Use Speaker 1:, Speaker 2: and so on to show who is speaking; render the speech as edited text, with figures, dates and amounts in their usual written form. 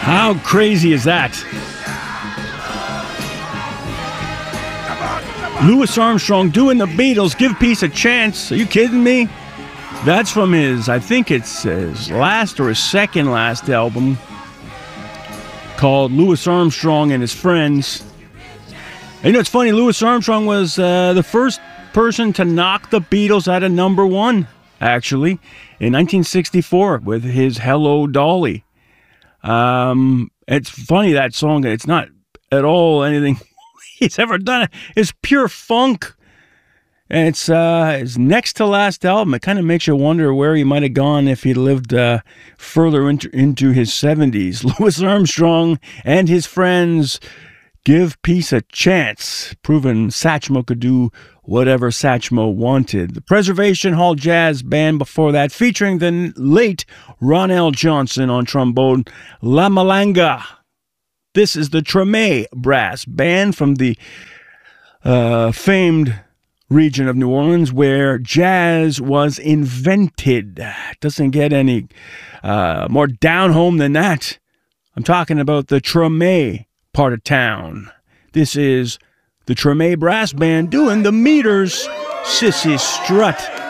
Speaker 1: How crazy is that? Louis Armstrong doing the Beatles, Give Peace a Chance. Are you kidding me? That's from I think it's his last or his second last album called Louis Armstrong and His Friends. And you know, it's funny, Louis Armstrong was the first person to knock the Beatles out of number one, actually, in 1964 with his Hello, Dolly. It's funny, that song, it's not at all anything he's ever done. It's pure funk. And it's his next to last album. It kind of makes you wonder where he might have gone if he lived further into his 70s. Louis Armstrong and His Friends, Give Peace a Chance, proving Satchmo could do whatever Satchmo wanted. The Preservation Hall Jazz Band before that, featuring the late Ronell Johnson on trombone, La Malanga. This is the Treme Brass Band from the famed region of New Orleans where jazz was invented. It doesn't get any more down home than that. I'm talking about the Treme part of town. This is the Treme Brass Band doing the Meters, Sissy Strut.